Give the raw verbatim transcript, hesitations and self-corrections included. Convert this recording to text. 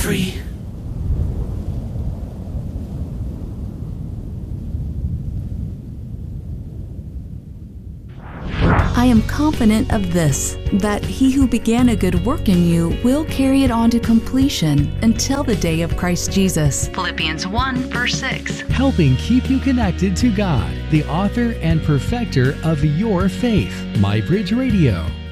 free. I am confident of this, that he who began a good work in you will carry it on to completion until the day of Christ Jesus. Philippians one, verse six. Helping keep you connected to God, the author and perfecter of your faith. MyBridge Radio.